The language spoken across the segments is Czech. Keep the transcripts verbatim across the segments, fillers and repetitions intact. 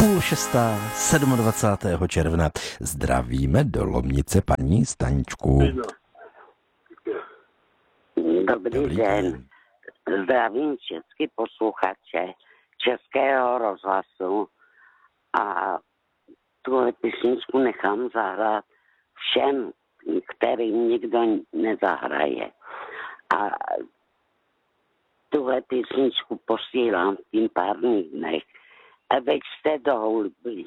Půl šestá, dvacátého sedmého června. Zdravíme do Lomnice paní Staničku. Dobrý, Dobrý den. den. Zdravím všechny posluchače Českého rozhlasu a tuhle písničku nechám zahrát všem, kterým nikdo nezahraje. A tuhle písničku posílám v tím párných dnech. A veďte do Holubic,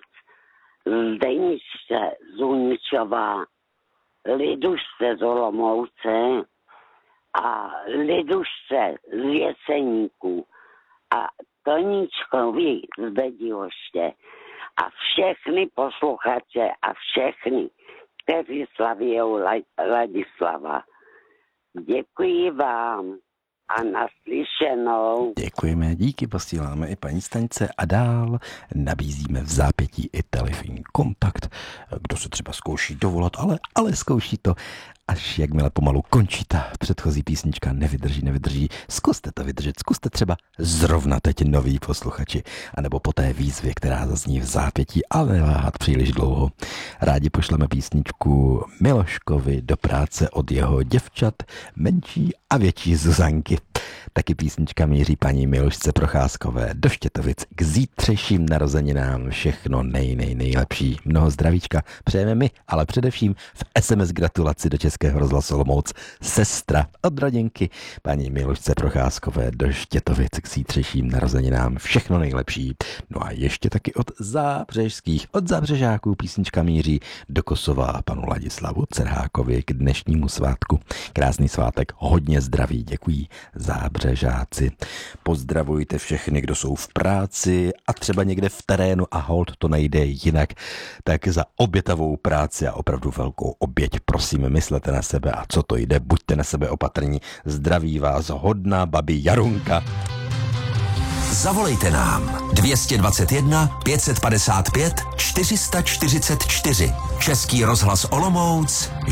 Zdejnice z Uničova, Lidušce z Olomouce a Lidušce z Jeseníku a Toníčkovi z Bediloště a všechny posluchače a všechny, kteří slavějí Ladislava. Děkuji vám a naslyšenou. Děkujeme, díky, posíláme i paní Stanice a dál nabízíme v zápětí i telefonní kontakt. Kdo se třeba zkouší dovolat, ale, ale zkouší to, až jakmile pomalu končí ta předchozí písnička, nevydrží, nevydrží. Zkuste to vydržet, zkuste třeba zrovna teď noví posluchači, anebo po té výzvě, která zazní v zápětí, ale neváhat příliš dlouho. Rádi pošleme písničku Miloškovi do práce od jeho děvčat, menší a větší Zuzanky. Taky písnička míří paní Milošce Procházkové do Štětovic k zítřejším narozeninám. Všechno nej, nej, nejlepší. Mnoho zdravíčka přejeme my, ale především v es em es gratulaci do Českého rozhlasu Olomouc sestra od rodinky paní Milošce Procházkové do Štětovic k zítřejším narozeninám. Všechno nejlepší. No a ještě taky od zábřežských, od zábřežáků písnička míří do Kosova panu Ladislavu Cerhákovi k dnešnímu svátku. Krásný svátek, hodně zdraví, děkují zábřežáci. Pozdravujte všechny, kdo jsou v práci a třeba někde v terénu a hold to nejde jinak, tak za obětavou práci a opravdu velkou oběť prosím, myslete na sebe a co to jde, buďte na sebe opatrní. Zdraví vás hodná babi Jarunka. Zavolejte nám dvě stě dvacet jedna pět set padesát pět čtyři sta čtyřicet čtyři. Český rozhlas Olomouc